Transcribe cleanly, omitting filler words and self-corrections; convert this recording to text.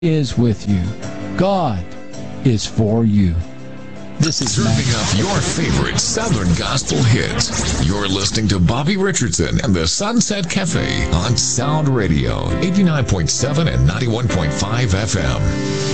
is with you. God is for you. This is serving up your favorite Southern gospel hits. You're listening to Bobby Richardson and the Sunset Cafe on Sound Radio, 89.7 and 91.5 FM.